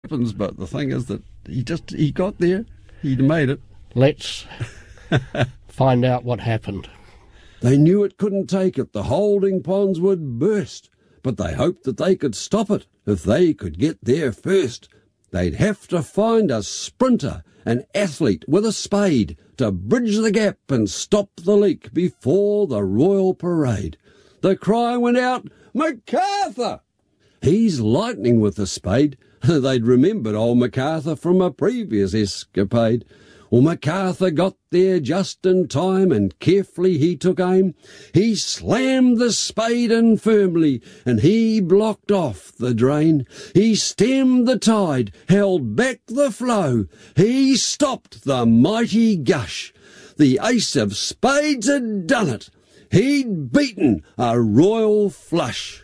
happens, but the thing is that he got there. He made it. Let's find out what happened. They knew it couldn't take it. The holding ponds would burst. But they hoped that they could stop it if they could get there first. They'd have to find a sprinter, an athlete with a spade, to bridge the gap and stop the leak before the Royal Parade. The cry went out, "MacArthur!" He's lightning with a spade. They'd remembered old MacArthur from a previous escapade. Well, MacArthur got there just in time, and carefully he took aim. He slammed the spade in firmly, and he blocked off the drain. He stemmed the tide, held back the flow. He stopped the mighty gush. The ace of spades had done it. He'd beaten a royal flush.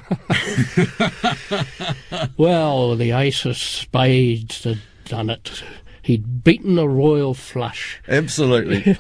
Well, the ace of spades had done it. He'd beaten a royal flush. Absolutely.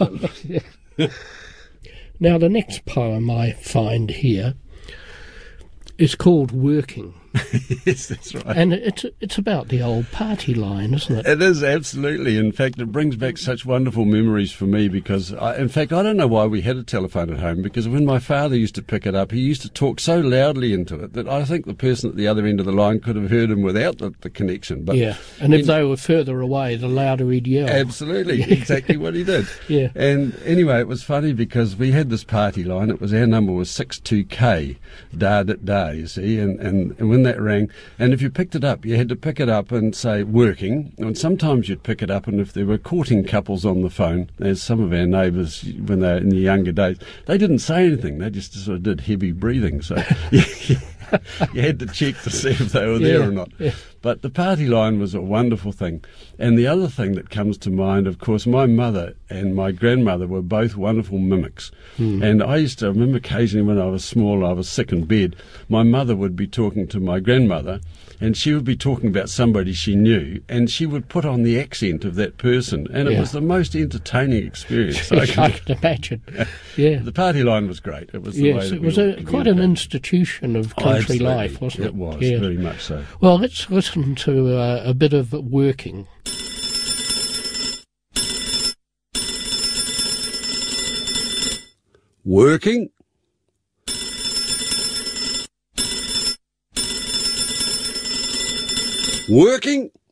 Now, the next poem I find here is called Working. Yes, that's right. And it's about the old party line, isn't it? It is, absolutely. In fact, it brings back such wonderful memories for me because, I don't know why we had a telephone at home, because when my father used to pick it up, he used to talk so loudly into it that I think the person at the other end of the line could have heard him without the connection. But yeah, and if they were further away, the louder he'd yell. Absolutely, exactly what he did. Yeah. And anyway, it was funny because we had this party line. Our number was 62K, da, you see, and when that rang, and if you picked it up, you had to pick it up and say working, and sometimes you'd pick it up, and if there were courting couples on the phone, as some of our neighbours when they were in the younger days, they didn't say anything, they just sort of did heavy breathing, so you had to check to see if they were there or not. Yeah. But the party line was a wonderful thing. And the other thing that comes to mind, of course, my mother and my grandmother were both wonderful mimics. And I used to remember occasionally when I was small, I was sick in bed, my mother would be talking to my grandmother, and she would be talking about somebody she knew, and she would put on the accent of that person, and it was the most entertaining experience. I can imagine. Yeah. The party line was great. It was the way that it was quite an institution of country life, wasn't it? It was, yeah. very much so. Well, let's listen to a bit of Working. Working? Working?